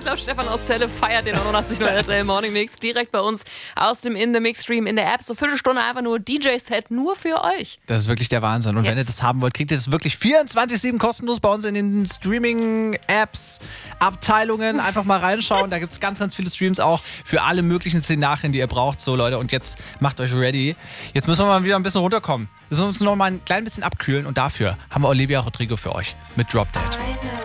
glaube, Stefan aus Celle feiert den 89.0 RTL Morning Mix direkt bei uns aus dem In The Mix Stream in der App. So Viertelstunde einfach nur DJ-Set nur für euch. Das ist wirklich der Wahnsinn. Und wenn ihr das haben wollt, kriegt ihr das wirklich 24/7 kostenlos bei uns in den Streaming-Apps, Abteilungen. Einfach mal reinschauen. Da gibt es ganz, ganz viele Streams auch für alle möglichen Szenarien, die ihr braucht. So, Leute, und jetzt macht euch ready. Jetzt müssen wir mal wieder ein bisschen runterkommen. Jetzt müssen wir uns noch mal ein klein bisschen abkühlen. Und dafür haben wir Olivia Rodrigo für euch mit Drop Dead.